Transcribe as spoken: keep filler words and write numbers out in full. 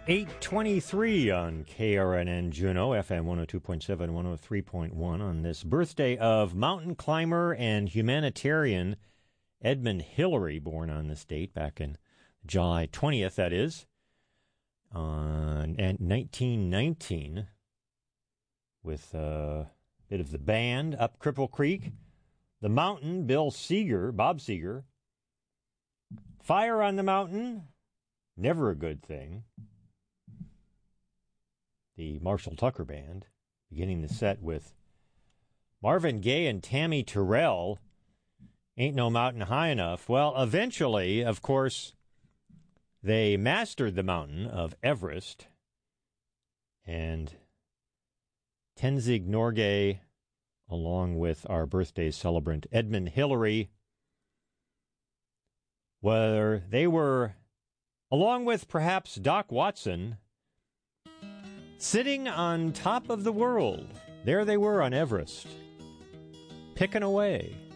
eight twenty-three on K R N N Juneau, F M one oh two point seven, one oh three point one on this birthday of mountain climber and humanitarian Edmund Hillary, born on this date back in July twentieth, that is, on nineteen nineteen, with a bit of the band, Up Cripple Creek, The Mountain, Bill Seeger, Bob Seger, Fire on the Mountain, Never a Good Thing, the Marshall Tucker Band, beginning the set with Marvin Gaye and Tammy Terrell, Ain't No Mountain High Enough. Well, eventually, of course, they mastered the mountain of Everest, and Tenzing Norgay, along with our birthday celebrant Edmund Hillary, where they were, along with perhaps Doc Watson, sitting on top of the world. There they were on Everest, picking away.